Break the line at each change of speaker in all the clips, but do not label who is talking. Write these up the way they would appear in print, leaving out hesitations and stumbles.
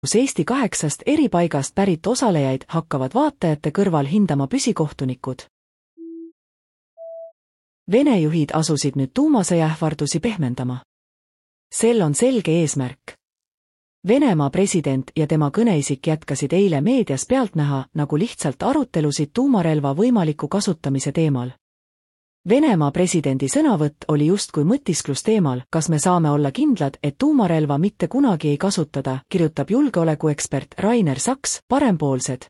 kus Eesti 8 eri paigast pärit osalejaid hakkavad vaatajate kõrval hindama püsikohtunikud. Vene juhid asusid nüüd tuumasõjaähvardusi pehmendama. Sel on selge eesmärk. Venemaa president ja tema kõneisik jätkasid eile meedias pealtnäha nagu lihtsalt arutelusid tuumarelva võimaliku kasutamise teemal. Venemaa presidendi sõnavõtt oli justkui mõtisklus teemal, kas me saame olla kindlad, et tuumarelva mitte kunagi ei kasutada, kirjutab julgeolekuekspert Rainer Saks, Parempoolsed,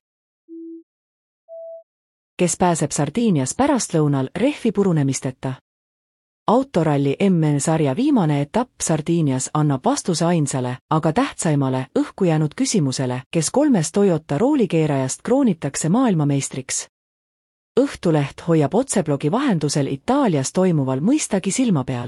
kes pääseb Sardiinias pärastlõunal rehvi purunemisteta. Autoralli MM-sarja viimane etapp Sardiinias annab vastuse ainsale, aga tähtsaimale, õhku jäänud küsimusele, kes 3 Toyota roolikeerajast kroonitakse maailmameistriks. Õhtuleht hoiab otseblogi vahendusel Itaalias toimuval mõistagi silma peal.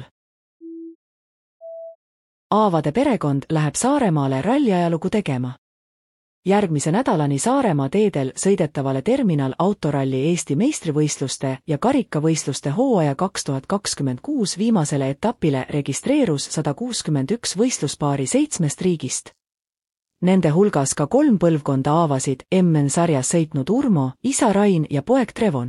Aavade perekond läheb Saaremaale ralliajalugu tegema. Järgmise nädalani Saaremaa teedel sõidetavale terminal autoralli Eesti meistrivõistluste ja karikavõistluste hooaja 2026 viimasele etapile registreerus 161 võistluspaari 7 riigist. Nende hulgas ka 3 põlvkonda aavasid MM-sarjas sõitnud Urmo, isa Rain ja poeg Trevon.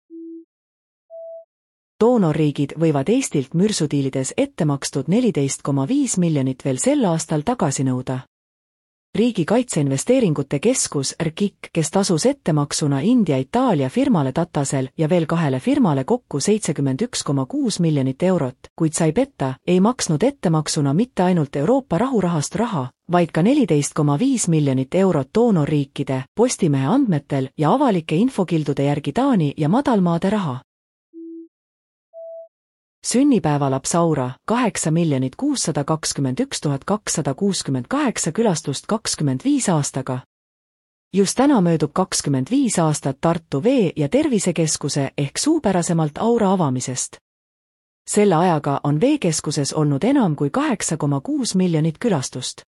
Doonorriigid võivad Eestilt mürsudiilides ette makstud 14,5 miljonit veel sel aastal tagasi nõuda. Riigi Kaitseinvesteeringute Keskus RKIK, kes tasus ettemaksuna India-Itaalia firmale Tatasel ja veel 2 firmale kokku 71,6 miljonit eurot, kuid sai petta, ei maksnud ettemaksuna mitte ainult Euroopa rahurahastu raha, vaid ka 14,5 miljonit eurot doonorriikide, Postimehe andmetel ja avalike infokildude järgi Taani ja Madalmaade raha. Sünnipäevalaps Aura, 8 621 268 külastust 25 aastaga. Just täna möödub 25 aastat Tartu Vee- ja Tervisekeskuse ehk suupärasemalt Aura avamisest. Selle ajaga on veekeskuses olnud enam kui 8,6 miljonit külastust.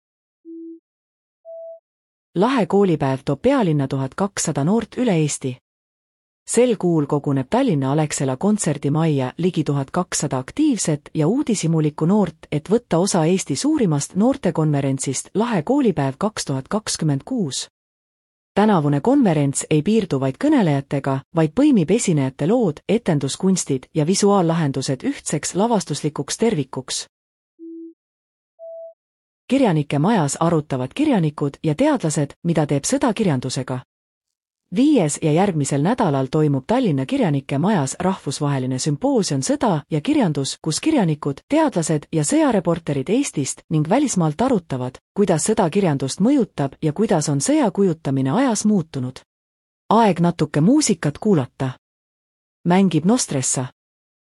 Lahe koolipäev toob pealinna 1200 noort üle Eesti. Sel kuul koguneb Tallinna Alexela kontserdimajja ligi 1200 aktiivset ja uudishimulikku noort, et võtta osa Eesti suurimast noortekonverentsist Lahe koolipäev 2026. Tänavune konverents ei piirdu vaid kõnelejatega, vaid põimib esinejate lood, etenduskunstid ja visuaallahendused ühtseks lavastuslikuks tervikuks. Kirjanike majas arutavad kirjanikud ja teadlased, mida teeb sõda kirjandusega. 5. ja järgmisel nädalal toimub Tallinna Kirjanike majas rahvusvaheline sümpoosium Sõda ja kirjandus, kus kirjanikud, teadlased ja sõjareporterid Eestist ning välismaalt arutavad, kuidas sõda kirjandust mõjutab ja kuidas on sõja kujutamine ajas muutunud. Aeg natuke muusikat kuulata. Mängib Nostressa.